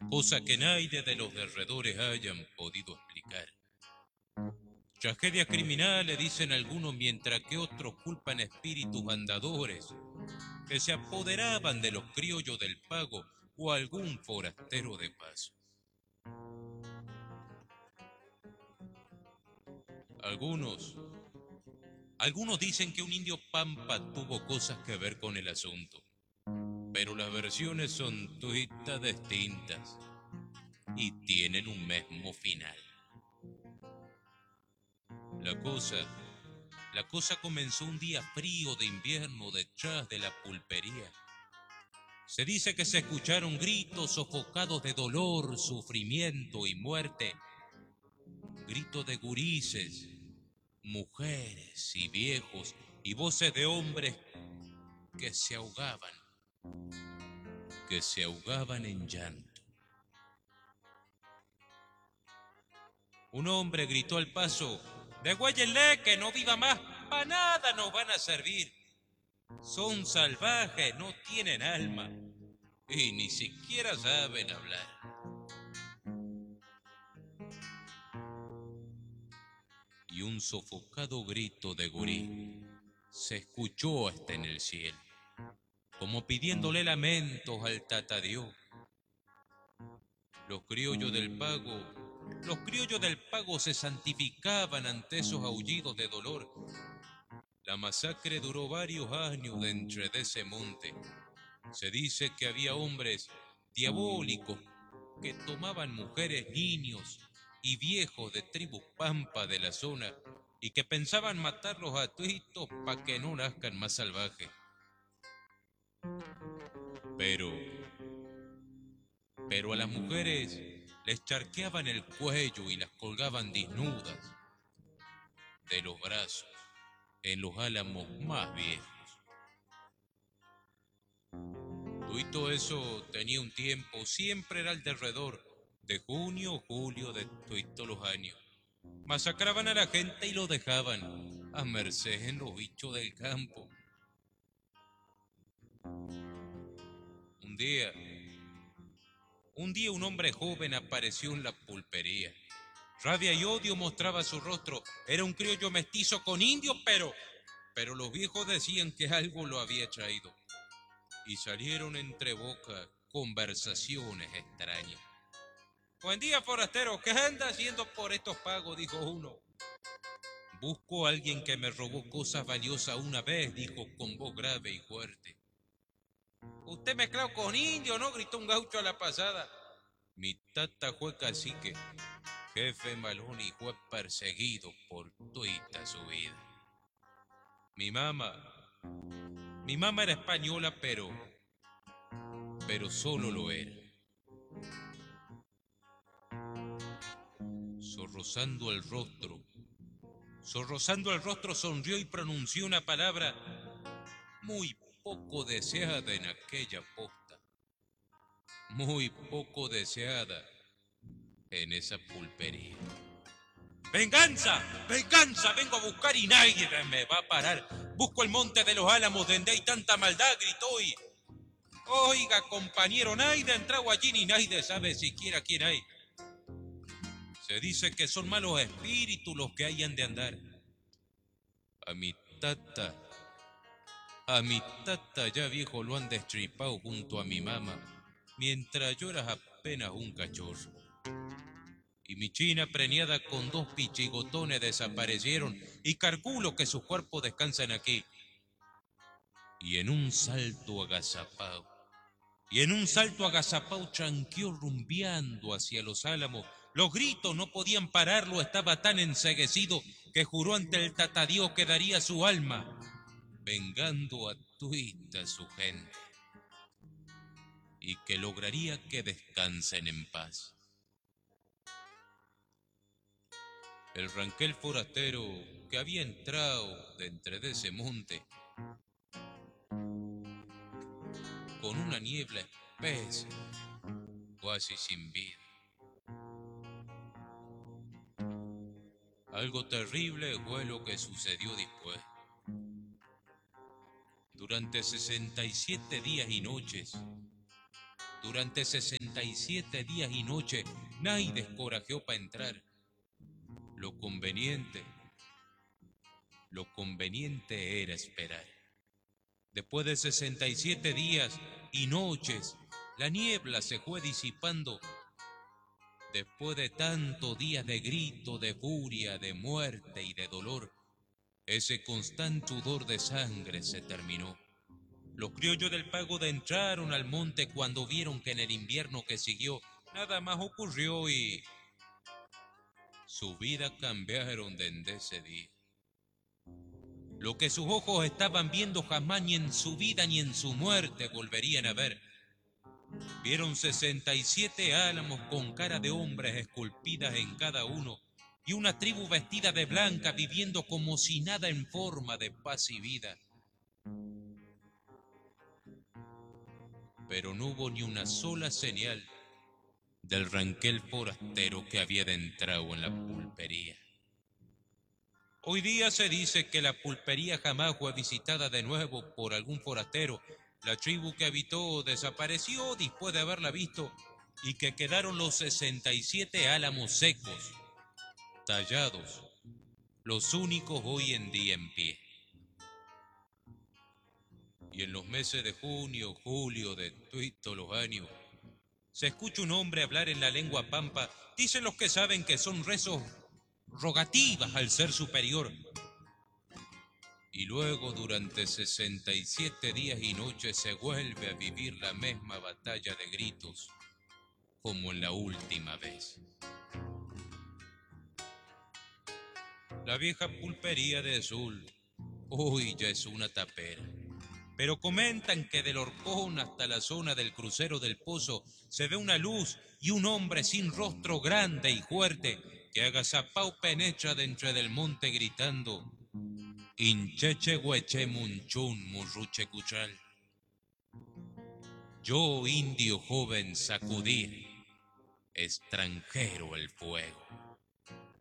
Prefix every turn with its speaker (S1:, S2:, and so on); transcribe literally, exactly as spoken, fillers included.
S1: cosa que nadie de los derredores hayan podido explicar. Tragedia criminal, le dicen algunos, mientras que otros culpan espíritus andadores que se apoderaban de los criollos del pago o algún forastero de paso. Algunos, algunos dicen que un indio pampa tuvo cosas que ver con el asunto, pero las versiones son todas distintas y tienen un mismo final. La cosa, la cosa comenzó un día frío de invierno detrás de la pulpería. Se dice que se escucharon gritos sofocados de dolor, sufrimiento y muerte. Gritos de gurises, mujeres y viejos y voces de hombres que se ahogaban, que se ahogaban en llanto. Un hombre gritó al paso: "Degüéllenle, que no viva más, pa' nada nos van a servir. Son salvajes, no tienen alma y ni siquiera saben hablar". Y un sofocado grito de gurí se escuchó hasta en el cielo, como pidiéndole lamentos al tatadió. Los criollos del pago, los criollos del pago se santificaban ante esos aullidos de dolor. La masacre duró varios años dentro de ese monte. Se dice que había hombres diabólicos que tomaban mujeres, niños y viejos de tribus pampa de la zona y que pensaban matarlos a tuitos para que no nazcan más salvajes. Pero, pero a las mujeres les charqueaban el cuello y las colgaban desnudas de los brazos en los álamos más viejos. Tuito eso tenía un tiempo, siempre era alrededor de junio o julio de todos los años. Masacraban a la gente y lo dejaban a merced en los bichos del campo. Un día, un día un hombre joven apareció en la pulpería. Rabia y odio mostraba su rostro. Era un criollo mestizo con indio, pero, pero los viejos decían que algo lo había traído. Y salieron entre bocas conversaciones extrañas. "Buen día, forastero, ¿qué anda haciendo por estos pagos?", dijo uno. "Busco a alguien que me robó cosas valiosas una vez", dijo con voz grave y fuerte. "Usted mezclado con indio, ¿no?", gritó un gaucho a la pasada. "Mi tata fue cacique, jefe malón, y fue perseguido por toda su vida. Mi mamá, mi mamá era española, pero, pero solo lo era". Sonrosando el rostro, sonrosando el rostro sonrió y pronunció una palabra muy poco deseada en aquella posta, muy poco deseada en esa pulpería. "Venganza, venganza, vengo a buscar y nadie me va a parar. Busco el monte de los álamos donde hay tanta maldad", gritó y... "Oiga, compañero, nadie ha entrado allí ni nadie sabe siquiera quién hay. Se dice que son malos espíritus los que hayan de andar. A mi tata, a mi tata ya viejo lo han destripado junto a mi mamá, mientras yo era apenas un cachorro. Y mi china preñada con dos pichigotones desaparecieron y calculo que sus cuerpos descansan aquí". Y en un salto agazapao, y en un salto agazapao tranqueó rumbeando hacia los álamos. Los gritos no podían pararlo, estaba tan enceguecido que juró ante el tatadió que daría su alma, vengando a tuita su gente, y que lograría que descansen en paz. El ranquel forastero que había entrado de entre de ese monte con una niebla espesa, casi sin vida. Algo terrible fue lo que sucedió después. Durante sesenta y siete días y noches, Durante sesenta y siete días y noches nadie descorajeó para entrar. Lo conveniente, lo conveniente era esperar. Después de sesenta y siete días y noches, la niebla se fue disipando. Después de tantos días de grito, de furia, de muerte y de dolor, ese constante sudor de sangre se terminó. Los criollos del pago entraron al monte cuando vieron que en el invierno que siguió nada más ocurrió y su vida cambiaron desde ese día. Lo que sus ojos estaban viendo jamás ni en su vida ni en su muerte volverían a ver. Vieron sesenta y siete álamos con cara de hombres esculpidas en cada uno y una tribu vestida de blanca viviendo como si nada en forma de paz y vida. Pero no hubo ni una sola señal del ranquel forastero que había entrado en la pulpería. Hoy día se dice que la pulpería jamás fue visitada de nuevo por algún forastero. La tribu que habitó desapareció después de haberla visto y que quedaron los sesenta y siete álamos secos, tallados, los únicos hoy en día en pie. Y en los meses de junio, julio, de todos los años, se escucha un hombre hablar en la lengua pampa. Dicen los que saben que son rezos rogativas al ser superior. Y luego durante sesenta y siete días y noches se vuelve a vivir la misma batalla de gritos como en la última vez. La vieja pulpería de Azul hoy ya es una tapera, pero comentan que del Horcón hasta la zona del crucero del Pozo se ve una luz y un hombre sin rostro grande y fuerte que agazapao penetra dentro del monte gritando: Incheche hueche munchun murruche cuchal. Yo, indio joven, sacudir, extranjero el fuego.